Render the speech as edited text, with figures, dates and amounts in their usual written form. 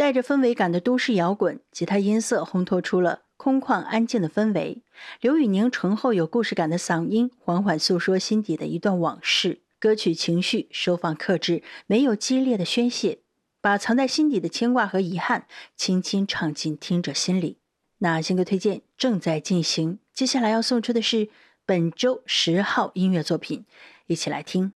带着氛围感的都市摇滚，吉他音色烘托出了空旷安静的氛围。刘宇宁醇厚有故事感的嗓音，缓缓诉说心底的一段往事。歌曲情绪收放克制，没有激烈的宣泄，把藏在心底的牵挂和遗憾轻轻唱进听者心里。那新歌推荐正在进行，接下来要送出的是本周10号音乐作品，一起来听。